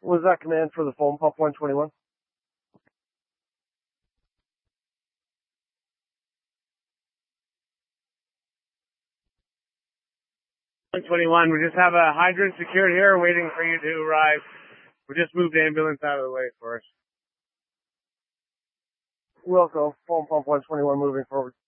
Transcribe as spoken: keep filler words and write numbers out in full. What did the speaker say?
Was that command for the foam pump one twenty-one? one twenty-one, we just have a hydrant secured here waiting for you to arrive. We just moved the ambulance out of the way for us. Wilco, foam pump one twenty-one moving forward.